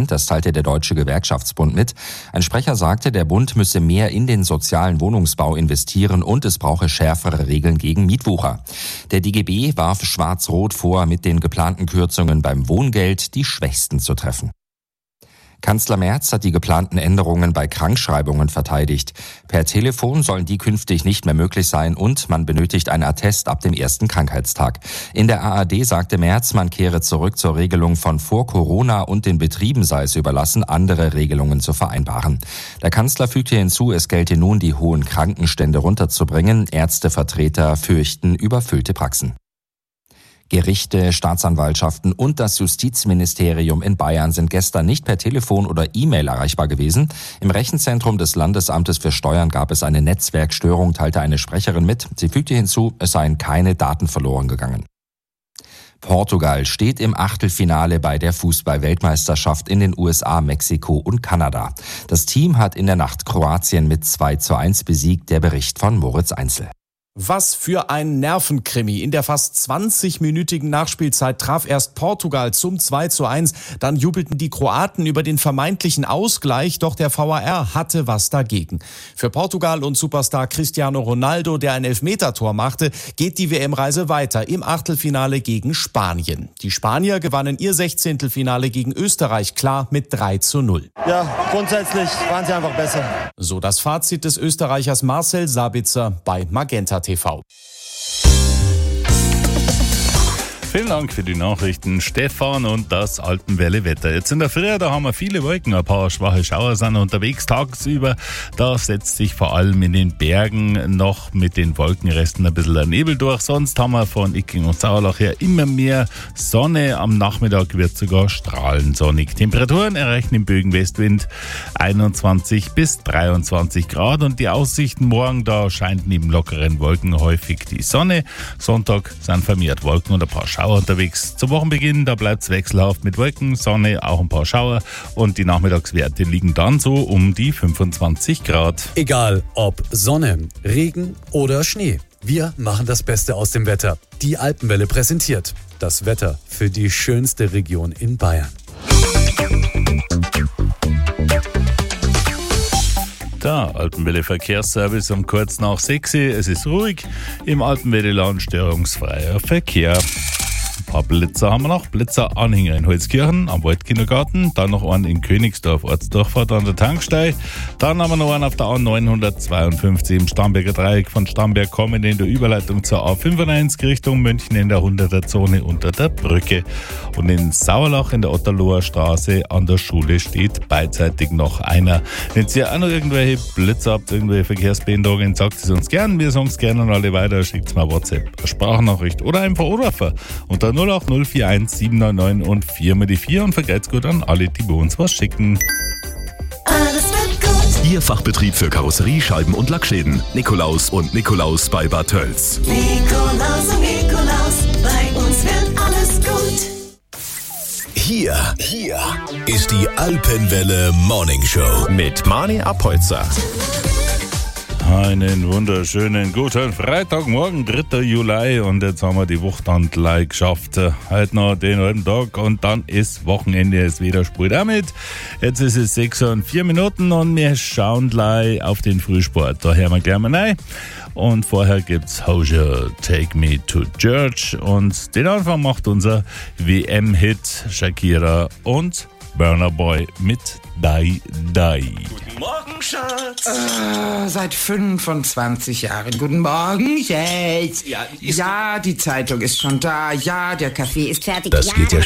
sprechen, das teilte der Deutsche Gewerkschaftsbund mit. Ein Sprecher sagte, der Bund müsse mehr in den sozialen Wohnungsbau investieren und es brauche schärfere Regeln gegen Mietwucher. Der DGB warf Schwarz-Rot vor, mit den geplanten Kürzungen beim Wohngeld die Schwächsten zu treffen. Kanzler Merz hat die geplanten Änderungen bei Krankschreibungen verteidigt. Per Telefon sollen die künftig nicht mehr möglich sein und man benötigt ein Attest ab dem ersten Krankheitstag. In der ARD sagte Merz, man kehre zurück zur Regelung von vor Corona und den Betrieben sei es überlassen, andere Regelungen zu vereinbaren. Der Kanzler fügte hinzu, es gelte nun, die hohen Krankenstände runterzubringen. Ärztevertreter fürchten überfüllte Praxen. Gerichte, Staatsanwaltschaften und das Justizministerium in Bayern sind gestern nicht per Telefon oder E-Mail erreichbar gewesen. Im Rechenzentrum des Landesamtes für Steuern gab es eine Netzwerkstörung, teilte eine Sprecherin mit. Sie fügte hinzu, es seien keine Daten verloren gegangen. Portugal steht im Achtelfinale bei der Fußball-Weltmeisterschaft in den USA, Mexiko und Kanada. Das Team hat in der Nacht Kroatien mit 2:1 besiegt, der Bericht von Moritz Einzel. Was für ein Nervenkrimi. In der fast 20-minütigen Nachspielzeit traf erst Portugal zum 2:1. Dann jubelten die Kroaten über den vermeintlichen Ausgleich, doch der VAR hatte was dagegen. Für Portugal und Superstar Cristiano Ronaldo, der ein Elfmetertor machte, geht die WM-Reise weiter im Achtelfinale gegen Spanien. Die Spanier gewannen ihr 16. Finale gegen Österreich klar mit 3:0. Ja, grundsätzlich waren sie einfach besser. So das Fazit des Österreichers Marcel Sabitzer bei Magenta TV. Vielen Dank für die Nachrichten, Stefan, und das Alpenwelle-Wetter. Jetzt in der Früh, da haben wir viele Wolken, ein paar schwache Schauer sind unterwegs tagsüber. Da setzt sich vor allem in den Bergen noch mit den Wolkenresten ein bisschen der Nebel durch. Sonst haben wir von Icking und Sauerlach her immer mehr Sonne. Am Nachmittag wird sogar strahlend sonnig. Temperaturen erreichen im Bögenwestwind 21 bis 23 Grad und die Aussichten morgen, da scheint neben lockeren Wolken häufig die Sonne. Sonntag sind vermehrt Wolken und ein paar Schauer unterwegs. Zum Wochenbeginn, da bleibt es wechselhaft mit Wolken, Sonne, auch ein paar Schauer und die Nachmittagswerte liegen dann so um die 25 Grad. Egal ob Sonne, Regen oder Schnee, wir machen das Beste aus dem Wetter. Die Alpenwelle präsentiert das Wetter für die schönste Region in Bayern. Der Alpenwelle Verkehrsservice um kurz nach 6 Uhr. Es ist ruhig im Alpenwelle-Land, störungsfreier Verkehr. Ein paar Blitzer haben wir noch. Blitzeranhänger in Holzkirchen am Waldkindergarten. Dann noch einen in Königsdorf, Ortsdurchfahrt an der Tankstelle. Dann haben wir noch einen auf der A952 im Starnberger Dreieck von Starnberg kommend in der Überleitung zur A95 Richtung München in der 100er-Zone unter der Brücke. Und in Sauerlach in der Otterloher Straße an der Schule steht beidseitig noch einer. Wenn ihr auch noch irgendwelche Blitzer habt, irgendwelche Verkehrsbehinderungen, sagt es uns gern. Wir sagen es gerne an alle weiter. Schickt mir WhatsApp, eine Sprachnachricht oder einfach anrufen unter 08041 799 und 4 mal die 4 und vergeht's gut an alle, die bei uns was schicken. Alles wird gut. Ihr Fachbetrieb für Karosserie, Scheiben und Lackschäden. Nikolaus und Nikolaus bei Bad Tölz. Nikolaus und Nikolaus, bei uns wird alles gut. Hier ist die Alpenwelle Morning Show mit Mani Apolzer. Einen wunderschönen guten Freitagmorgen, 3. Juli, und jetzt haben wir die Woche dann gleich geschafft. Heute noch den halben Tag und dann ist Wochenende, es wieder spielt damit. Jetzt ist es 6:04 und wir schauen gleich auf den Frühsport. Da hören wir gleich mal rein. Und vorher gibt's Hozier, Take Me to Church, und den Anfang macht unser WM-Hit Shakira und Burna Boy mit Die Die. Guten Morgen, Schatz. Seit 25 Jahren. Guten Morgen, Schatz. Ja, die Zeitung ist schon da. Ja, der Kaffee ist fertig. Das geht ja